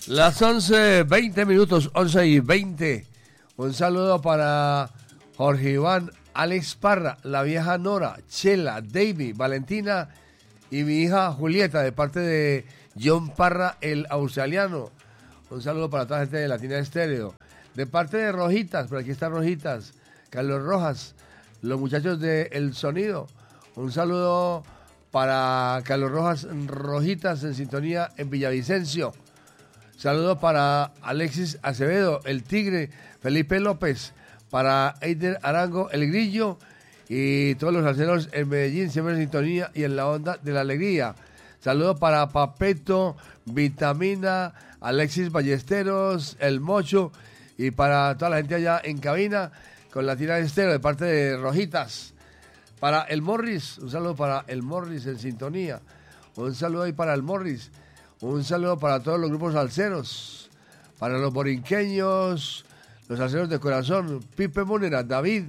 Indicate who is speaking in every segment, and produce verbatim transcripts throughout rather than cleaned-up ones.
Speaker 1: Las once, veinte minutos, once y veinte. Un saludo para Jorge Iván, Alex Parra, la vieja Nora, Chela, David, Valentina y mi hija Julieta, de parte de John Parra, el australiano. Un saludo para toda la gente de Latina Estéreo. De parte de Rojitas, por aquí están Rojitas, Carlos Rojas, los muchachos de El Sonido. Un saludo para Carlos Rojas Rojitas en sintonía en Villavicencio. Saludos para Alexis Acevedo, el Tigre, Felipe López, para Eider Arango, el Grillo, y todos los salseros en Medellín, siempre en sintonía y en la onda de la alegría. Saludos para Papeto, Vitamina, Alexis Ballesteros, El Mocho, y para toda la gente allá en cabina con Latina Estéreo de parte de Rojitas. Para el Morris, un saludo para el Morris en sintonía. Un saludo ahí para el Morris. Un saludo para todos los grupos salseros, para los borinqueños, los salseros de corazón, Pipe Múnera, David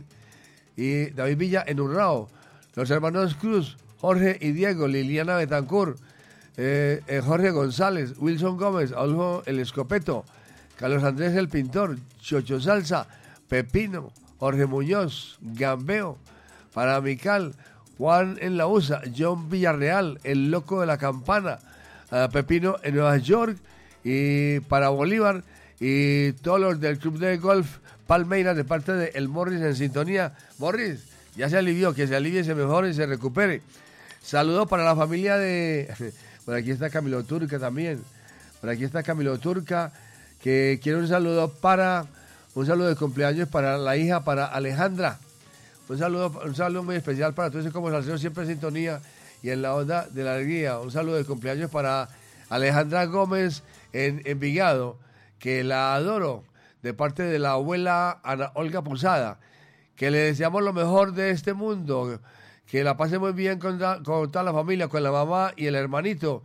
Speaker 1: y David Villa en Urrao, los hermanos Cruz, Jorge y Diego, Liliana Betancourt, eh, eh, Jorge González, Wilson Gómez, Adolfo el Escopeto, Carlos Andrés el Pintor, Chocho Salsa, Pepino, Jorge Muñoz, Gambeo, para Mical, Juan en la U S A, John Villarreal, el Loco de la Campana, a Pepino en Nueva York, y para Bolívar y todos los del club de golf Palmeiras de parte de El Morris en sintonía. Morris, ya se alivió, que se alivie, se mejore y se recupere. Saludos para la familia de... Por aquí está Camilo Turca también. Por aquí está Camilo Turca, que quiere un saludo para... Un saludo de cumpleaños para la hija, para Alejandra. Un saludo, un saludo muy especial para todos como salseros siempre en sintonía y en la onda de la alegría. Un saludo de cumpleaños para Alejandra Gómez en Envigado, que la adoro, de parte de la abuela Ana Olga Posada, que le deseamos lo mejor de este mundo, que la pase muy bien con, la, con toda la familia, con la mamá y el hermanito,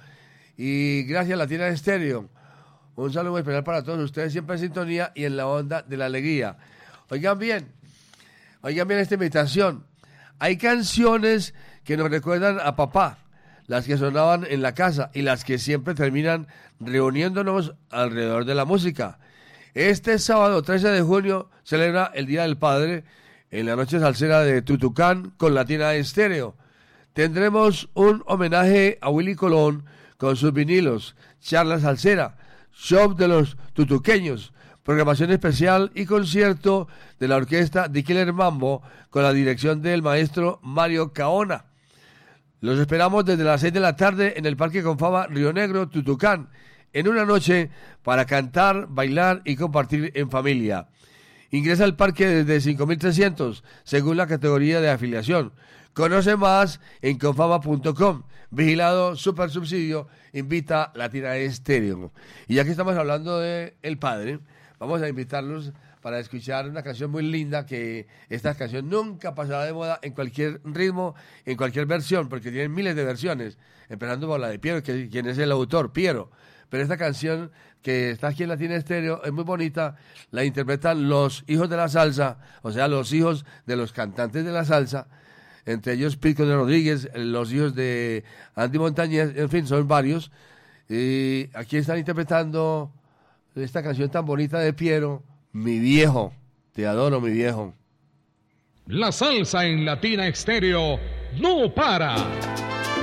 Speaker 1: y gracias a Latina Estéreo. Un saludo muy especial para todos ustedes, siempre en sintonía y en la onda de la alegría. Oigan bien, oigan bien esta invitación. Hay canciones que nos recuerdan a papá, las que sonaban en la casa y las que siempre terminan reuniéndonos alrededor de la música. Este sábado trece de junio celebra el Día del Padre en la noche salsera de Tutucán con Latina Estéreo. Tendremos un homenaje a Willy Colón con sus vinilos, charla salsera, show de los tutuqueños, programación especial y concierto de la orquesta de Killer Mambo con la dirección del maestro Mario Caona. Los esperamos desde las seis de la tarde en el Parque Confama Río Negro, Tutucán, en una noche para cantar, bailar y compartir en familia. Ingresa al parque desde cinco mil trescientos, según la categoría de afiliación. Conoce más en confama punto com. Vigilado Super Subsidio, invita Latina Estéreo. Y ya que estamos hablando de El Padre, vamos a invitarlos para escuchar una canción muy linda, que esta canción nunca pasará de moda en cualquier ritmo, en cualquier versión, porque tienen miles de versiones, empezando por la de Piero, que quien es el autor, Piero. Pero esta canción que está aquí en Latina Estéreo es muy bonita, la interpretan los hijos de la salsa, o sea, los hijos de los cantantes de la salsa, entre ellos Pico de Rodríguez, los hijos de Andy Montañez, en fin, son varios. Y aquí están interpretando esta canción tan bonita de Piero, Mi Viejo. Te adoro, mi viejo.
Speaker 2: La salsa en Latina Estéreo no para.